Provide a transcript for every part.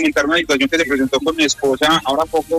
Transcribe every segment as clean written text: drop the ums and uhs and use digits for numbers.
comentar una situación que se presentó con mi esposa ahora poco,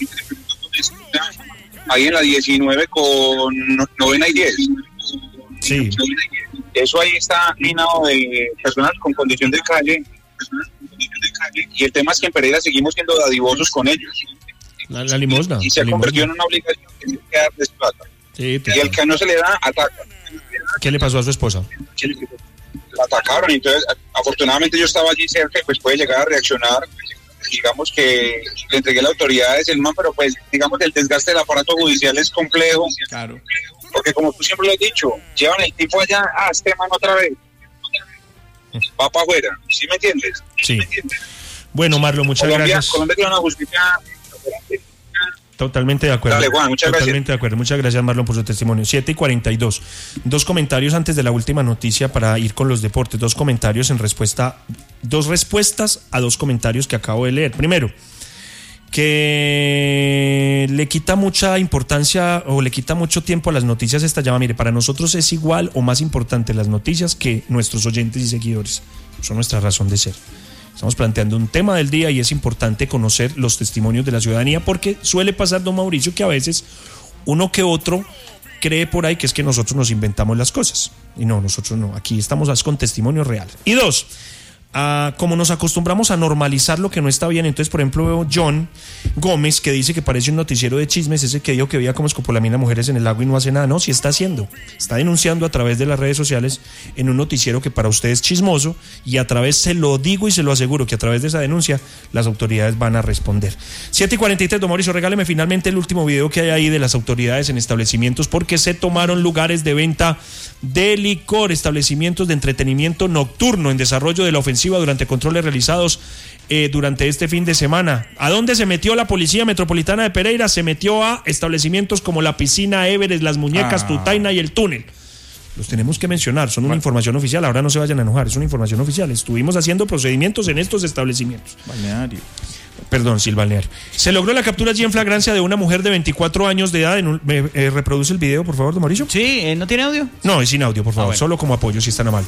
ahí en la 19 con novena y 10. Sí. Eso ahí está minado de personas con condición de calle, y el tema es que en Pereira seguimos siendo dadivosos con ellos. La limosna. Y se ha convertido en una obligación que darles plata. Sí, y el que no se le da, ataca. ¿Qué le pasó a su esposa? La atacaron, entonces afortunadamente yo estaba allí cerca y pues puede llegar a reaccionar. Digamos que le entregué a las autoridades el man, pero pues digamos que el desgaste del aparato judicial es complejo. Claro. Porque como tú siempre lo has dicho, llevan el tipo allá, este man otra vez. Va para afuera, ¿sí me entiendes? Sí. Bueno, Marlon, muchas gracias. Colombia tiene una justicia. Totalmente de acuerdo. Dale, Juan, muchas Totalmente de acuerdo. Muchas gracias, Marlon, por su testimonio. 7:42. Dos comentarios antes de la última noticia para ir con los deportes. Dos respuestas a dos comentarios que acabo de leer. Primero, que le quita mucha importancia o le quita mucho tiempo a las noticias esta llama. Mire, para nosotros es igual o más importante las noticias que nuestros oyentes y seguidores. Son nuestra razón de ser. Estamos planteando un tema del día y es importante conocer los testimonios de la ciudadanía, porque suele pasar, don Mauricio, que a veces uno que otro cree por ahí que es que nosotros nos inventamos las cosas. Y no, nosotros no. Aquí estamos con testimonios reales. Y dos, como nos acostumbramos a normalizar lo que no está bien, entonces, por ejemplo, veo John Gómez, que dice que parece un noticiero de chismes, ese que dijo que veía como escopolamina mujeres en el agua y no hace nada. No, sí está haciendo. Está denunciando a través de las redes sociales en un noticiero que para usted es chismoso, y a través, se lo digo y se lo aseguro, que a través de esa denuncia las autoridades van a responder. 7:43, don Mauricio, regáleme finalmente el último video que hay ahí de las autoridades en establecimientos, porque se tomaron lugares de venta de licor, establecimientos de entretenimiento nocturno en desarrollo de la ofensiva durante controles realizados durante este fin de semana. ¿A dónde se metió la Policía Metropolitana de Pereira? Se metió a establecimientos como la Piscina Everest, Las Muñecas, Tutaina y el Túnel. Los tenemos que mencionar, son una información oficial, ahora no se vayan a enojar, es una información oficial. Estuvimos haciendo procedimientos en estos establecimientos. Balneario. Perdón, sí, el balneario. Se logró la captura allí en flagrancia de una mujer de 24 años de edad. ¿Reproduce el video, por favor, don Mauricio? Sí, ¿no tiene audio? No, es sin audio, por favor, bueno. Solo como apoyo, si están mal.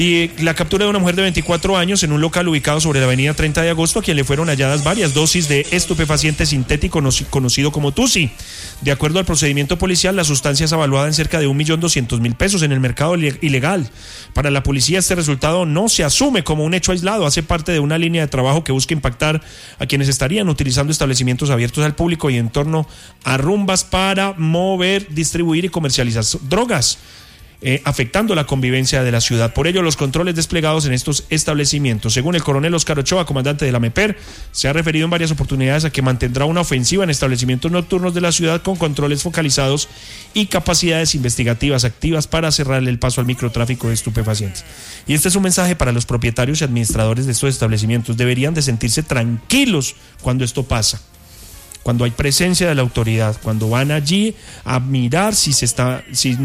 La captura de una mujer de 24 años en un local ubicado sobre la avenida 30 de agosto, a quien le fueron halladas varias dosis de estupefaciente sintético conocido como Tusi. De acuerdo al procedimiento policial, la sustancia es evaluada en cerca de 1.200.000 pesos en el mercado ilegal. Para la policía, este resultado no se asume como un hecho aislado, hace parte de una línea de trabajo que busca impactar a quienes estarían utilizando establecimientos abiertos al público y en torno a rumbas para mover, distribuir y comercializar drogas, afectando la convivencia de la ciudad. Por ello, los controles desplegados en estos establecimientos. Según el coronel Oscar Ochoa, comandante de la MEPER, se ha referido en varias oportunidades a que mantendrá una ofensiva en establecimientos nocturnos de la ciudad con controles focalizados y capacidades investigativas activas para cerrarle el paso al microtráfico de estupefacientes. Y este es un mensaje para los propietarios y administradores de estos establecimientos. Deberían de sentirse tranquilos cuando esto pasa, cuando hay presencia de la autoridad, cuando van allí a mirar si se está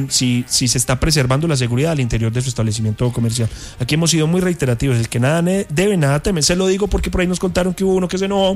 preservando la seguridad al interior de su establecimiento comercial. Aquí hemos sido muy reiterativos, el que nada debe, nada teme. Se lo digo porque por ahí nos contaron que hubo uno que se enojó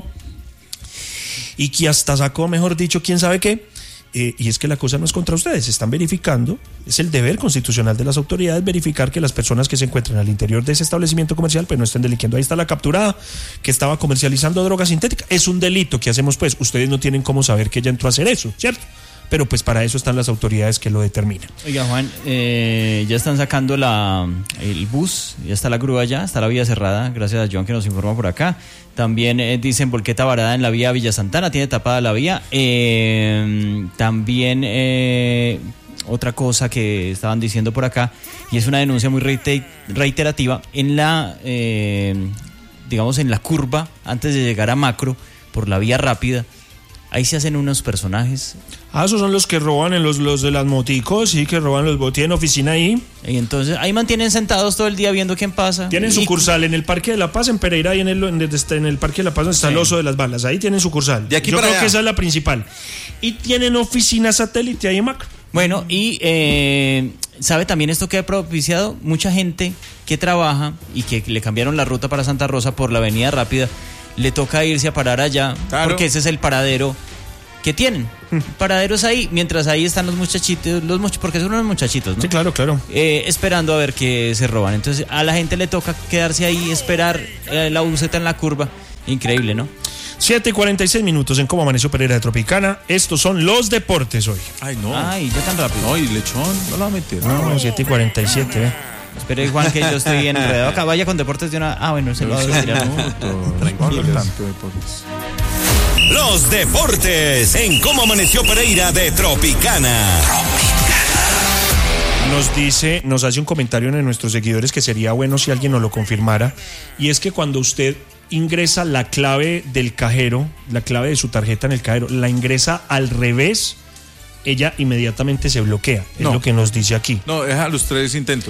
y que hasta sacó, mejor dicho, quién sabe qué. Y es que la cosa no es contra ustedes, están verificando, es el deber constitucional de las autoridades verificar que las personas que se encuentran al interior de ese establecimiento comercial pues no estén delinquiendo. Ahí está la capturada, que estaba comercializando droga sintética. Es un delito que hacemos, pues ustedes no tienen cómo saber que ella entró a hacer eso, ¿cierto? Pero pues para eso están las autoridades que lo determinan. Oiga, Juan, ya están sacando el bus, ya está la grúa ya, está la vía cerrada, gracias a John que nos informa por acá. También dicen volqueta varada en la vía Villa Santana, tiene tapada la vía. También otra cosa que estaban diciendo por acá, y es una denuncia muy reiterativa, en digamos en la curva, antes de llegar a Macro, por la vía rápida, ahí se hacen unos personajes. Esos son los que roban en los de las moticos, sí, que roban los botes, tienen oficina ahí. Y entonces ahí mantienen sentados todo el día viendo quién pasa. Tienen sucursal en el Parque de la Paz, en Pereira, y en el Parque de la Paz donde está el Oso de las Balas. Ahí tienen sucursal. De aquí Yo para creo allá. que esa es la principal. Y tienen oficina satélite ahí en Macro. Bueno, y ¿sabe también esto que ha propiciado? Mucha gente que trabaja y que le cambiaron la ruta para Santa Rosa por la avenida rápida, le toca irse a parar allá, claro, porque ese es el paradero que tienen. Paraderos ahí, mientras ahí están los muchachitos, porque son unos muchachitos, ¿no? Sí, claro. Esperando a ver qué se roban. Entonces a la gente le toca quedarse ahí, esperar la buseta en la curva, Increíble, ¿no? 7:46 en Cómo Amaneció Pereira de Tropicana. Estos son los deportes hoy. Ay, no. Ay, ya tan rápido. No, y lechón, no lo va a meter. No, 7:47, Espera, Juan, que yo estoy enredado acá. Vaya con deportes de una... Ah, bueno, se lo va a retirar. Tranquilo. Tanto deportes. Los deportes en Cómo Amaneció Pereira de Tropicana. Nos hace un comentario de nuestros seguidores que sería bueno si alguien nos lo confirmara, y es que cuando usted ingresa la clave del cajero, la clave de su tarjeta en el cajero, la ingresa al revés, ella inmediatamente se bloquea, es lo que nos dice aquí. No, es a los 3 intentos.